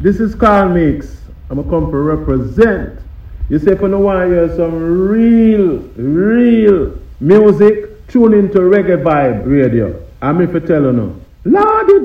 This is Carl Mix. I'm going to come to represent. You say if you want to hear some real music, tune into Reggae Vibe Radio. I'm if you tell you no. Lord,